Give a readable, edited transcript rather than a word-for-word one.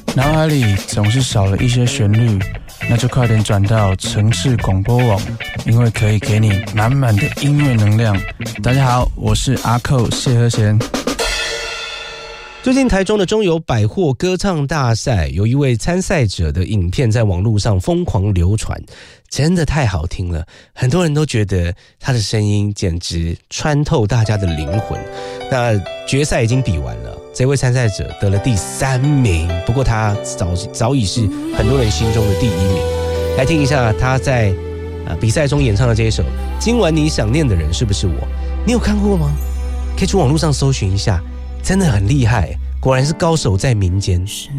脑海里总是少了一些旋律，那就快点转到城市广播网，因为可以给你满满的音乐能量。大家好，我是阿寇谢和弦。 最近台中的中友百货歌唱大赛，有一位参赛者的影片在网络上疯狂流传，真的太好听了，很多人都觉得他的声音简直穿透大家的灵魂。那决赛已经比完了，这位参赛者得了第3名，不过他早已是很多人心中的第1名。来听一下他在比赛中演唱的这一首《今晚你想念的人是不是我》，你有看过吗？可以去网络上搜寻一下，真的很厉害，果然是高手在民间。 是